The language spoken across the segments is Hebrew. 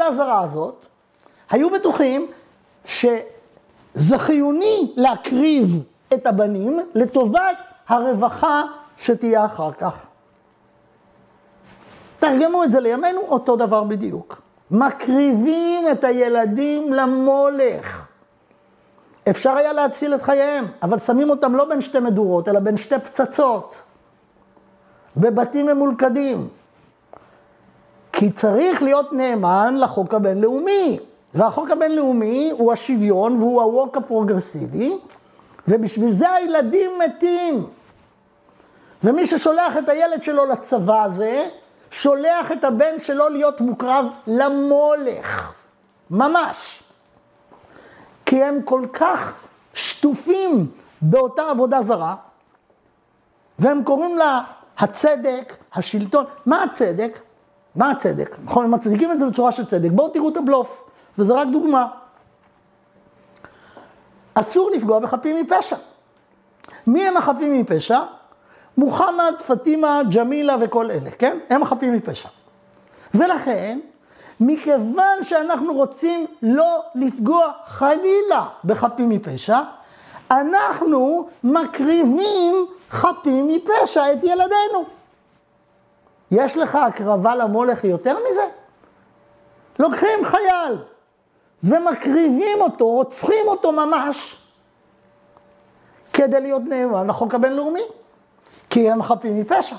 העבודה הזרה הזאת, היו בטוחים שזה חיוני להקריב את הבנים לטובת הרווחה שתהיה אחר כך. תרגמו את זה לימינו, אותו דבר בדיוק. מקריבים את הילדים למולך. אפשר היה להציל את חייהם, אבל שמים אותם לא בין שתי מדורות, אלא בין שתי פצצות. בבתים ממולכדים. כי צריך להיות נאמן לחוק הבינלאומי. והחוק הבינלאומי הוא השוויון והוא הווק הפרוגרסיבי, ובשביל זה הילדים מתים. ומי ששולח את הילד שלו לצבא הזה, שולח את הבן שלו להיות מוקרב למולך. ממש. כי הם כל כך שטופים באותה עבודה זרה, והם קוראים לה הצדק, השלטון. מה הצדק? מה הצדק? נכון, הם מצדיקים את זה בצורה של צדק. בואו תראו את הבלוף, וזה רק דוגמה. אסור לפגוע בחפים מפשע. מי הם החפים מפשע? מוחמד, פטימה, ג'מילה וכל אלה, כן? הם החפים מפשע. ולכן, מכיוון שאנחנו רוצים לא לפגוע חלילה בחפים מפשע, אנחנו מקריבים חפים מפשע את ילדינו. יש לך הקרבה למולך יותר מזה? לוקחים חייל ומקריבים אותו, רוצחים אותו ממש, כדי להיות נאמן לחוק הבינלאומי, כי הם חפים מפשע.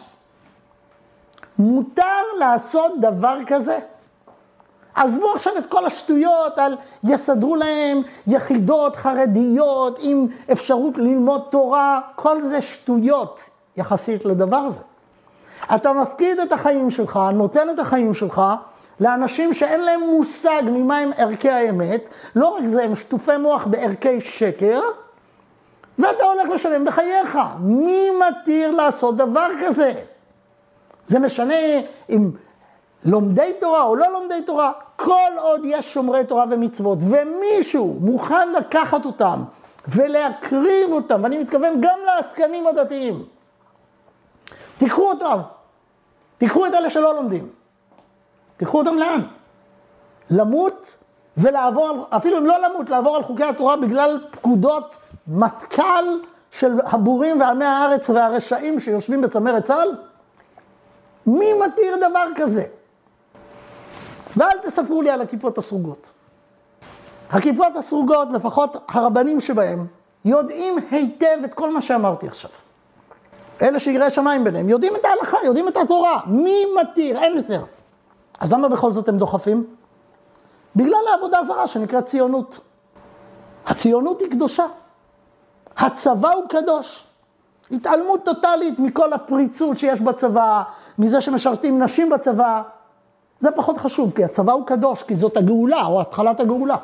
מותר לעשות דבר כזה. עזבו עכשיו את כל השטויות על יסדרו להם יחידות חרדיות עם אפשרות ללמוד תורה, כל זה שטויות יחסית לדבר הזה. אתה מפקיד את החיים שלך, נותן את החיים שלך לאנשים שאין להם מושג ממה הם ערכי האמת, לא רק זה, הם שטופי מוח בערכי שקר, ואתה הולך לשלם בחייך. מי מתיר לעשות דבר כזה? זה משנה אם לומדי תורה או לא לומדי תורה, כל עוד יש שומרי תורה ומצוות, ומישהו מוכן לקחת אותם ולהקריב אותם, ואני מתכוון גם לעסקנים הדתיים, תיקחו אותם, תיקחו את אלה שלא לומדים, תיקחו אותם לאן? למות ולעבור, אפילו אם לא למות, לעבור על חוקי התורה בגלל פקודות מטכ"ל של הבורים ועמי הארץ והרשעים שיושבים בצמרת צה"ל? מי מתיר דבר כזה? ואל תספרו לי על הכיפות הסרוגות. הכיפות הסרוגות, לפחות הרבנים שבהם, יודעים היטב את כל מה שאמרתי עכשיו. אלה שיראי שמיים ביניהם, יודעים את ההלכה, יודעים את התורה. מי מתיר? אין יותר. אז למה בכל זאת הם דוחפים? בגלל העבודה הזרה שנקראת ציונות. הציונות היא קדושה. הצבא הוא קדוש. התעלמות טוטלית מכל הפריצות שיש בצבא, מזה שמשרתים נשים בצבא. זה פחות חשוב, כי הצבא הוא קדוש, כי זאת הגאולה, או התחלת הגאולה.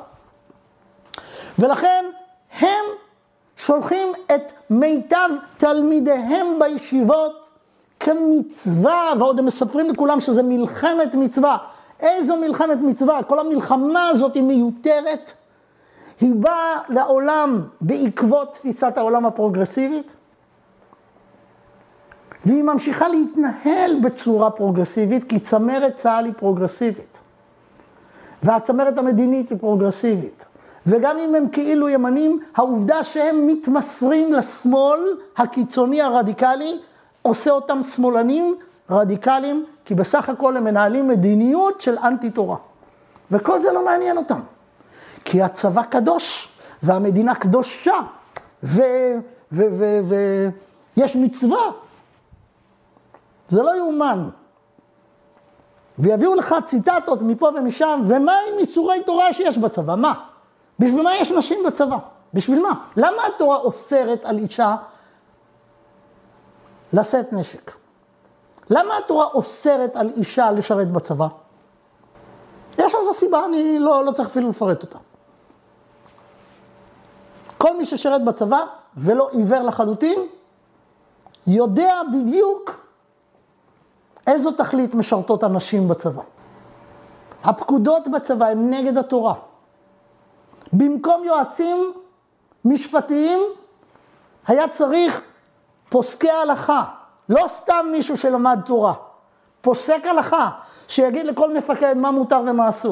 ולכן הם שולחים את מיטב תלמידיהם בישיבות כמצווה, ועוד הם מספרים לכולם שזה מלחמת מצווה. איזו מלחמת מצווה? כל המלחמה הזאת היא מיותרת. היא באה לעולם בעקבות תפיסת העולם הפרוגרסיבית, והיא ממשיכה להתנהל בצורה פרוגרסיבית, כי צמרת צה"ל היא פרוגרסיבית. והצמרת המדינית היא פרוגרסיבית. וגם אם הם כאילו ימנים, העובדה שהם מתמסרים לשמאל הקיצוני הרדיקלי, עושה אותם שמאלנים רדיקליים, כי בסך הכל הם מנהלים מדיניות של אנטי תורה. וכל זה לא מעניין אותם. כי הצבא קדוש, והמדינה קדושה, ויש מצווה. זה לא יאומן. ויביאו לך ציטטות מפה ומשם, ומה עם איסורי תורה שיש בצבא? מה? בשביל מה יש נשים בצבא? בשביל מה? למה התורה אוסרת על אישה לשאת נשק? למה התורה אוסרת על אישה לשרת בצבא? יש לזה סיבה, אני לא צריך אפילו לפרט אותה. כל מי ששרת בצבא ולא עיוור לחלוטין, יודע בדיוק איזו תכלית משרתות הנשים בצבא. הפקודות בצבא הן נגד התורה. במקום יועצים משפטיים, היה צריך פוסקי הלכה. לא סתם מישהו שלמד תורה. פוסק הלכה, שיגיד לכל מפקד מה מותר ומה אסור.